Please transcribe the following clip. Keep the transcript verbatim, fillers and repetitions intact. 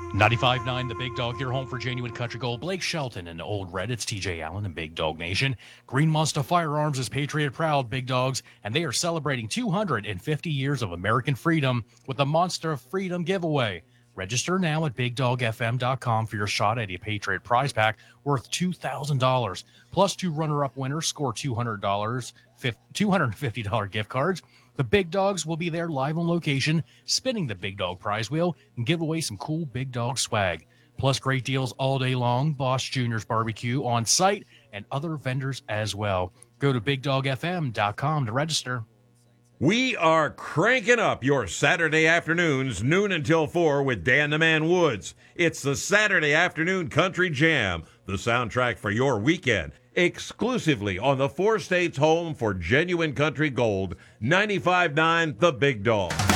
ninety-five point nine The Big Dog, your home for genuine country gold. Blake Shelton and Old Red. It's T J Allen and Big Dog Nation. Green Monster Firearms is Patriot proud, Big Dogs, and they are celebrating two hundred fifty years of American freedom with the Monster Freedom giveaway. Register now at big dog f m dot com for your shot at a Patriot prize pack worth two thousand dollars. Plus, two runner-up winners score two hundred dollars, two hundred fifty dollars gift cards. The Big Dogs will be there live on location, spinning the Big Dog prize wheel and give away some cool Big Dog swag. Plus, great deals all day long, Boss Junior's Barbecue on site, and other vendors as well. Go to big dog f m dot com to register. We are cranking up your Saturday afternoons, noon until four, with Dan the Man Woods. It's the Saturday Afternoon Country Jam, the soundtrack for your weekend, exclusively on the four states home for genuine country gold, ninety-five point nine The Big Dog.